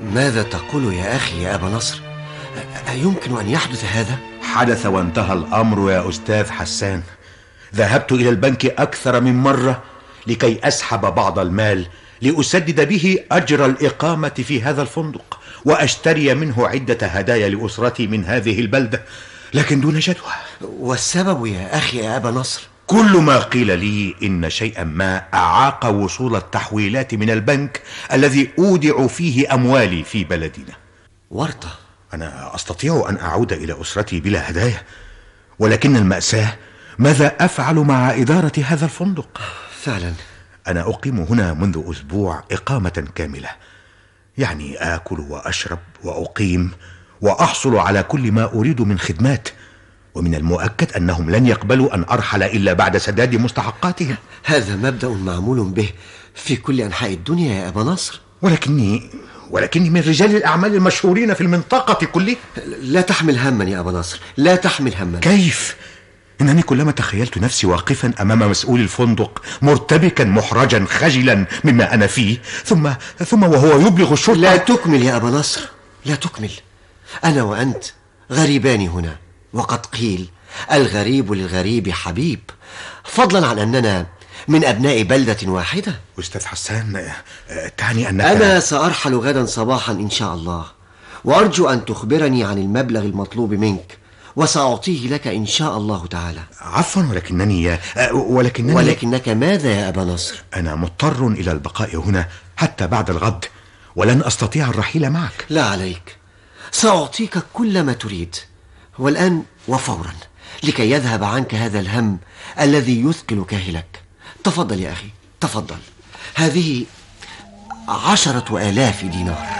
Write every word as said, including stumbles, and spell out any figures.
ماذا تقول يا أخي يا أبا نصر؟ أيمكن أن يحدث هذا؟ حدث وانتهى الأمر يا أستاذ حسان. ذهبت إلى البنك أكثر من مرة لكي أسحب بعض المال لأسدد به أجر الإقامة في هذا الفندق، وأشتري منه عدة هدايا لأسرتي من هذه البلدة، لكن دون جدوى. والسبب يا أخي يا أبا نصر؟ كل ما قيل لي إن شيئا ما أعاق وصول التحويلات من البنك الذي أودع فيه أموالي في بلدنا. ورطة. أنا أستطيع أن أعود إلى أسرتي بلا هدايا، ولكن المأساة ماذا أفعل مع إدارة هذا الفندق؟ فعلا أنا أقيم هنا منذ أسبوع إقامة كاملة، يعني آكل وأشرب وأقيم وأحصل على كل ما أريد من خدمات، ومن المؤكد أنهم لن يقبلوا أن أرحل إلا بعد سداد مستحقاتهم. هذا مبدأ معمول به في كل أنحاء الدنيا يا أبا نصر. ولكني ولكني من رجال الأعمال المشهورين في المنطقة كلها. لا تحمل هما يا أبا نصر، لا تحمل هما. كيف؟ إنني كلما تخيلت نفسي واقفا أمام مسؤول الفندق مرتبكا محرجا خجلا مما أنا فيه، ثم ثم وهو يبلغ الشرطة. لا تكمل يا أبا نصر، لا تكمل. أنا وأنت غريبان هنا، وقد قيل الغريب للغريب حبيب، فضلا عن أننا من أبناء بلدة واحدة. أستاذ حسان، تعني أنك... أنا سأرحل غدا صباحا إن شاء الله، وأرجو أن تخبرني عن المبلغ المطلوب منك، وسأعطيه لك إن شاء الله تعالى. عفوا، ولكنني ولكنني ولكنك ماذا يا أبا نصر؟ أنا مضطر إلى البقاء هنا حتى بعد الغد، ولن أستطيع الرحيل معك. لا عليك، سأعطيك كل ما تريد، والآن وفورا، لكي يذهب عنك هذا الهم الذي يثقل كاهلك. تفضل يا أخي، تفضل. هذه عشرة آلاف دينار.